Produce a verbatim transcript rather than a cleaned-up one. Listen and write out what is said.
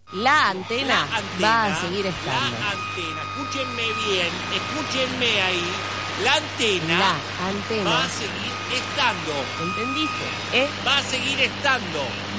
La antena, La antena va a seguir estando. La antena, escúchenme bien, escúchenme ahí. La antena, La antena. va a seguir estando. ¿Entendiste? ¿Eh? Va a seguir estando.